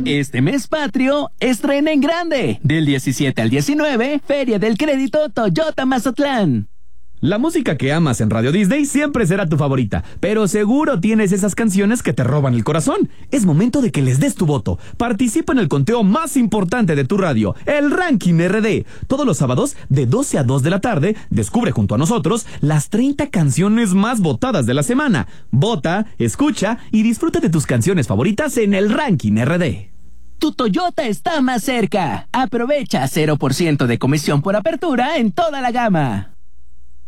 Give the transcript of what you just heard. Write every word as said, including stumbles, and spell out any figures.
Este mes patrio, estrena en grande. Del diecisiete al diecinueve, Feria del Crédito Toyota Mazatlán. La música que amas en Radio Disney siempre será tu favorita, pero seguro tienes esas canciones que te roban el corazón. Es momento de que les des tu voto. Participa en el conteo más importante de tu radio, el Ranking R D. Todos los sábados, de doce a dos de la tarde, descubre junto a nosotros las treinta canciones más votadas de la semana. Vota, escucha y disfruta de tus canciones favoritas en el Ranking R D. Tu Toyota está más cerca. Aprovecha cero por ciento de comisión por apertura en toda la gama.